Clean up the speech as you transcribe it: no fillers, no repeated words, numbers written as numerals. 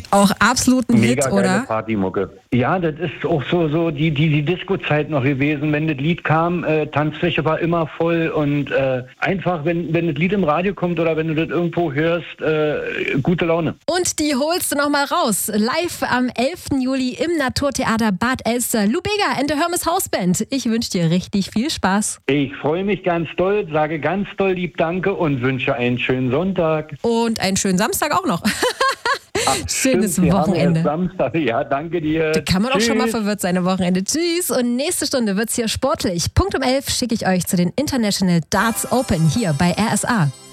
Auch absolut ein Hit, Mega oder? geile Partymucke. Ja, das ist auch so die Disco-Zeit noch gewesen. Wenn das Lied kam, Tanzfläche war immer voll und einfach, wenn das Lied im Radio kommt oder wenn du das irgendwo hörst, gute Laune. Und die holst du nochmal raus. Live am 11. Juli im Naturtheater Bad Elster. Lou Bega and the Hermes Hausband. Ich wünsche dir richtig viel Spaß. Ich freue mich ganz doll, sage ganz doll lieb Danke und wünsche einen schönen Sonntag. Und einen schönen Samstag auch noch. Schönes Stimmt, Wochenende. Samstag. Ja, danke dir. Da kann man auch schon mal Tschüss. verwirrt sein am Wochenende. Tschüss. Und nächste Stunde wird's hier sportlich. Punkt um 11 schicke ich euch zu den International Darts Open hier bei RSA.